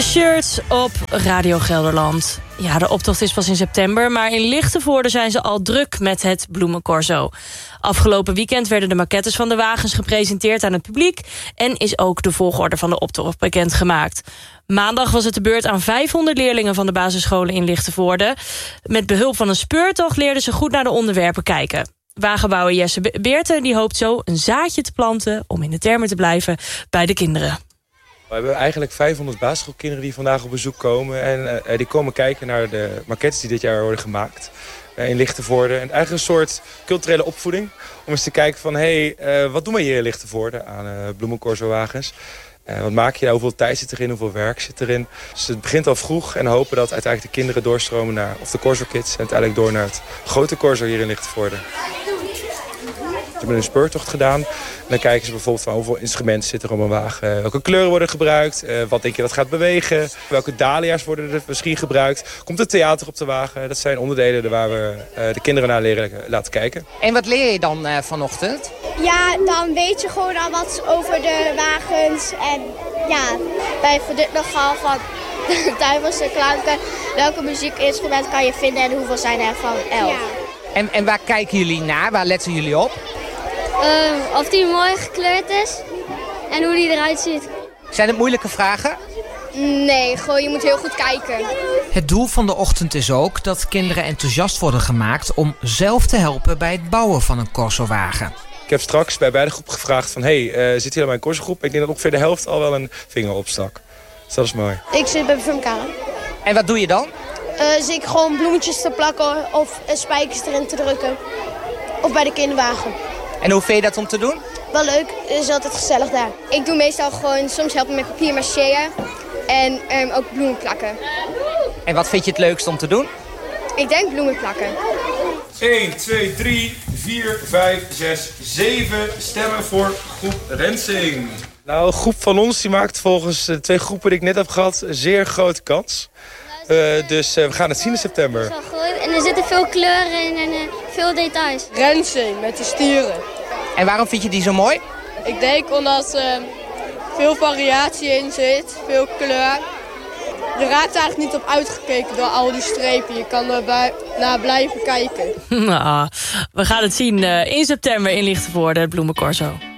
Shirts op Radio Gelderland. Ja, de optocht is pas in september, maar in Lichtenvoorde zijn ze al druk met het bloemencorso. Afgelopen weekend werden de maquettes van de wagens gepresenteerd aan het publiek en is ook de volgorde van de optocht bekendgemaakt. Maandag was het de beurt aan 500 leerlingen van de basisscholen in Lichtenvoorde. Met behulp van een speurtocht leerden ze goed naar de onderwerpen kijken. Wagenbouwer Jesse Beerten die hoopt zo een zaadje te planten, om in de termen te blijven, bij de kinderen. We hebben eigenlijk 500 basisschoolkinderen die vandaag op bezoek komen. En die komen kijken naar de maquettes die dit jaar worden gemaakt in Lichtenvoorde. En eigenlijk een soort culturele opvoeding. Om eens te kijken van, wat doen we hier in Lichtenvoorde aan bloemencorso-wagens? Wat maak je nou? Hoeveel tijd zit erin? Hoeveel werk zit erin? Dus het begint al vroeg en hopen dat uiteindelijk de kinderen doorstromen naar of de Corso Kids. En uiteindelijk door naar het grote corso hier in Lichtenvoorde. We hebben een speurtocht gedaan. En dan kijken ze bijvoorbeeld van hoeveel instrumenten zitten er op een wagen. Welke kleuren worden gebruikt? Wat denk je dat gaat bewegen? Welke dahlia's worden er misschien gebruikt? Komt het theater op de wagen? Dat zijn onderdelen waar we de kinderen naar leren laten kijken. En wat leer je dan vanochtend? Ja, dan weet je gewoon al wat over de wagens. En ja, bijvoorbeeld nogal van de duivelse klanken. Welke muziekinstrument kan je vinden en hoeveel zijn er van 11? Ja. En waar kijken jullie naar? Waar letten jullie op? Of die mooi gekleurd is en hoe die eruit ziet. Zijn het moeilijke vragen? Nee, gewoon je moet heel goed kijken. Het doel van de ochtend is ook dat kinderen enthousiast worden gemaakt om zelf te helpen bij het bouwen van een corsowagen. Ik heb straks bij beide groepen gevraagd van, zit hier al mijn corsogroep? Ik denk dat ongeveer de helft al wel een vinger opstak. Dus dat is mooi. Ik zit bij Bevumkaren. En wat doe je dan? Zie ik gewoon bloemetjes te plakken of spijkers erin te drukken. Of bij de kinderwagen. En hoe vind je dat om te doen? Wel leuk, het is altijd gezellig daar. Ik doe meestal gewoon, soms helpen met papier maché en ook bloemen plakken. En wat vind je het leukst om te doen? Ik denk bloemen plakken. 1, 2, 3, 4, 5, 6, 7 stemmen voor groep Rensing. Nou, een groep van ons die maakt volgens de 2 groepen die ik net heb gehad een zeer grote kans. Dus we gaan het zien in september. Dat is wel goed. En er zitten veel kleuren in en veel details. Rensing met de stieren. En waarom vind je die zo mooi? Ik denk omdat er veel variatie in zit, veel kleur. Je raakt eigenlijk niet op uitgekeken door al die strepen. Je kan er naar blijven kijken. Nou, we gaan het zien in september in Lichtenvoorde, het bloemencorso.